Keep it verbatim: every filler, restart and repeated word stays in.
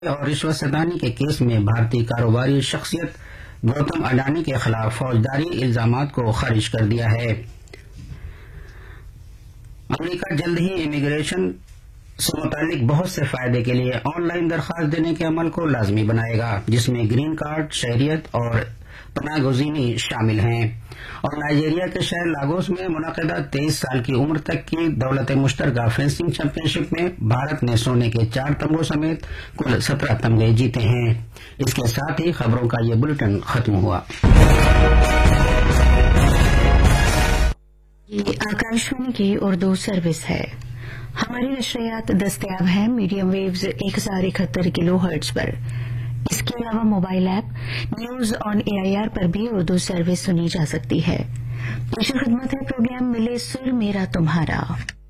और रिश्वतदानी के केस में भारतीय कारोबारी शख्सियत गौतम अडानी के खिलाफ फौजदारी इल्जामात को खारिज कर दिया है। अमेरिका जल्द ही इमिग्रेशन से मुतालिक बहुत से फायदे के लिए ऑनलाइन दरखास्त देने के अमल को लाजमी बनाएगा, जिसमें ग्रीन कार्ड, शहरियत और पनाहगजीनी शामिल हैं। और नाइजीरिया के शहर लागोस में मुनक़िदा तेईस साल की उम्र तक की दौलत मुश्तरका फेंसिंग चैंपियनशिप में भारत ने सोने के चार तमगे समेत कुल सत्रह तमगे जीते हैं। इसके साथ ही खबरों का ये बुलेटिन खत्म हुआ। ये आकाशवाणी की उर्दू सर्विस है। हमारी नशरियात दस्तयाब है मीडियम वेव्स एक हजार इकहत्तर किलो हर्ट्ज पर। इसके अलावा mobile app news on AIR पर भी उर्दू सर्विस सुनी जा सकती है। पेश खिदमत है प्रोग्राम मिले सुर मेरा तुम्हारा।